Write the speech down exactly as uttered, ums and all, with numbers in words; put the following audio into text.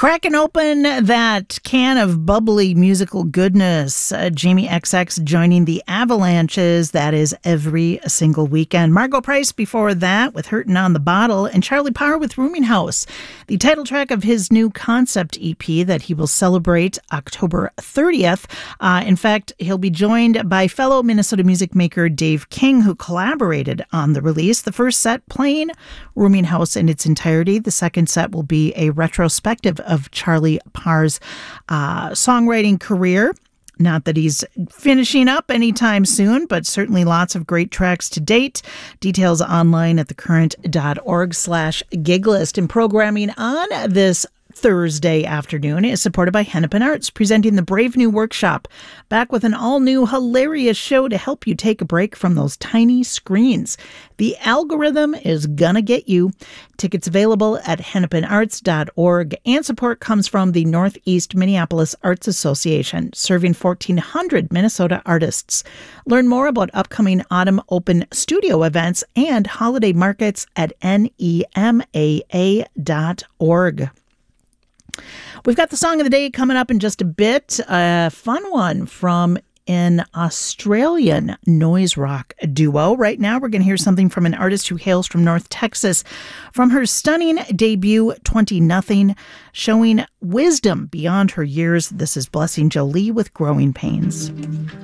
Cracking open that can of bubbly musical goodness. Uh, Jamie X X joining the Avalanches. That is every single weekend. Margo Price before that with Hurtin' on the Bottle, and Charlie Parr with Rooming House, the title track of his new concept E P that he will celebrate October thirtieth. Uh, in fact, he'll be joined by fellow Minnesota music maker Dave King, who collaborated on the release. The first set playing Rooming House in its entirety. The second set will be a retrospective of Charlie Parr's uh, songwriting career. Not that he's finishing up anytime soon, but certainly lots of great tracks to date. Details online at thecurrent.org slash gig list. And programming on this Thursday afternoon is supported by Hennepin Arts, presenting the Brave New Workshop, back with an all-new hilarious show to help you take a break from those tiny screens. The algorithm is gonna get you. Tickets available at hennepin arts dot org, and support comes from the Northeast Minneapolis Arts Association, serving fourteen hundred Minnesota artists. Learn more about upcoming autumn open studio events and holiday markets at N E M A A dot org. We've got the song of the day coming up in just a bit. A fun one from an Australian noise rock duo. Right now, we're going to hear something from an artist who hails from North Texas. From her stunning debut, twenty nothing, showing wisdom beyond her years, this is Blessing Jolie with Growing Pains.